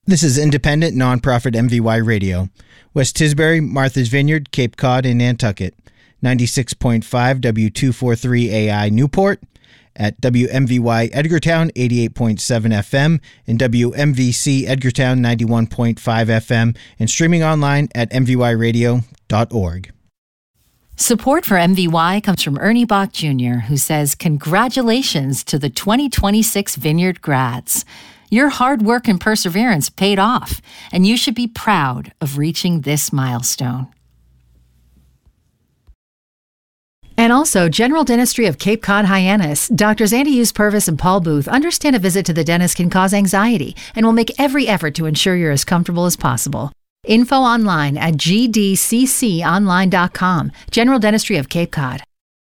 This is independent, nonprofit MVY Radio. West Tisbury, Martha's Vineyard, Cape Cod, and Nantucket. 96.5 W243AI Newport. At WMVY Edgartown, 88.7 FM, and WMVC Edgartown, 91.5 FM, and streaming online at mvyradio.org. Support for MVY comes from Ernie Bach Jr., who says, congratulations to the 2026 Vineyard grads. Your hard work and perseverance paid off, and you should be proud of reaching this milestone. And also, General Dentistry of Cape Cod Hyannis. Doctors Andy Hughes Purvis and Paul Booth understand a visit to the dentist can cause anxiety and will make every effort to ensure you're as comfortable as possible. Info online at gdcconline.com. General Dentistry of Cape Cod.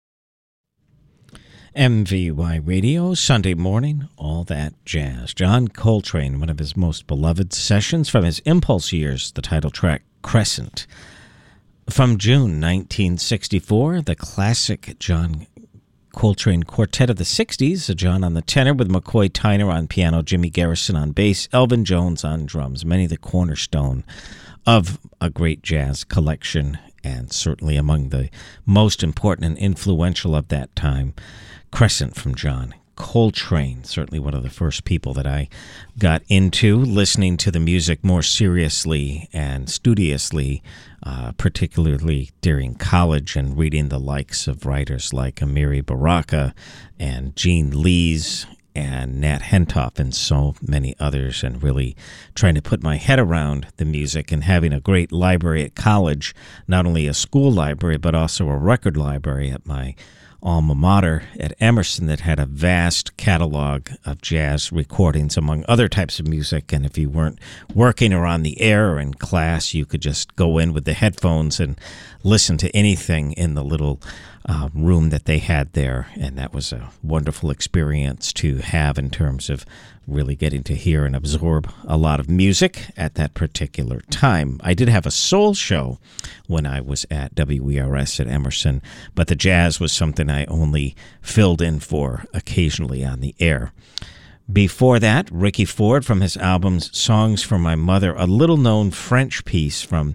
MVY Radio, Sunday morning, all that jazz. John Coltrane, one of his most beloved sessions from his Impulse years, the title track, Crescent. From June 1964, the classic John Coltrane Quartet of the 60s, John on the tenor with McCoy Tyner on piano, Jimmy Garrison on bass, Elvin Jones on drums, many the cornerstone of a great jazz collection, and certainly among the most important and influential of that time. Crescent from John Coltrane, certainly one of the first people that I got into listening to the music more seriously and studiously, particularly during college and reading the likes of writers like Amiri Baraka and Gene Lees and Nat Hentoff and so many others, and really trying to put my head around the music and having a great library at college, not only a school library but also a record library at my alma mater at Emerson that had a vast catalog of jazz recordings among other types of music. And if you weren't working or on the air or in class, you could just go in with the headphones and listen to anything in the little room that they had there. And that was a wonderful experience to have in terms of really getting to hear and absorb a lot of music at that particular time. I did have a soul show when I was at WERS at Emerson, but the jazz was something I only filled in for occasionally on the air. Before that, Ricky Ford from his albums Songs for My Mother, a little-known French piece from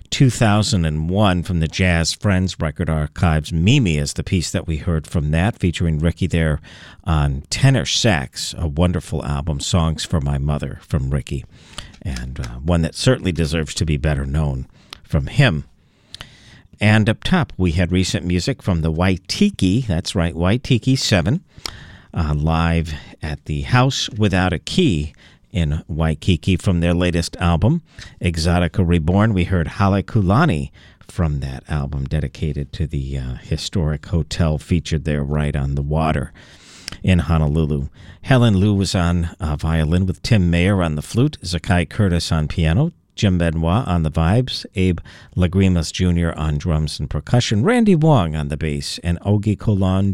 2001 from the Jazz Friends record archives. Mimi is the piece that we heard from that, featuring Ricky there on tenor sax. A wonderful album, Songs for My Mother from Ricky, and one that certainly deserves to be better known from him. And up top, we had recent music from the Waitiki, that's right, Waitiki 7, live at the House Without a Key in Waikiki from their latest album, Exotica Reborn. We heard Halekulani from that album, dedicated to the historic hotel featured there right on the water in Honolulu. Helen Liu was on violin with Tim Mayer on the flute, Zakai Curtis on piano, Jim Benoit on the vibes, Abe Lagrimas Jr. on drums and percussion, Randy Wong on the bass, and Ogie Colon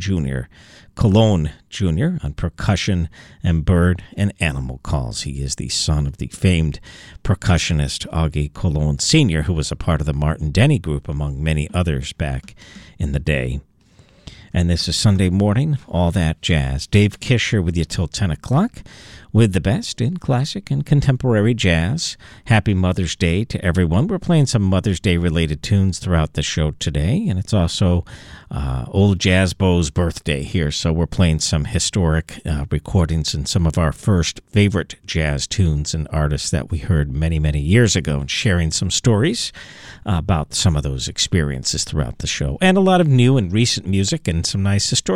Jr. on percussion and bird and animal calls. He is the son of the famed percussionist Augie Colon Sr., who was a part of the Martin Denny Group, among many others back in the day. And this is Sunday morning, all that jazz. Dave Kisher with you till 10 o'clock with the best in classic and contemporary jazz. Happy Mother's Day to everyone. We're playing some Mother's Day related tunes throughout the show today, and it's also Old Jazz Bo's birthday here, so we're playing some historic recordings and some of our first favorite jazz tunes and artists that we heard many, many years ago, and sharing some stories about some of those experiences throughout the show, and a lot of new and recent music and some nice historic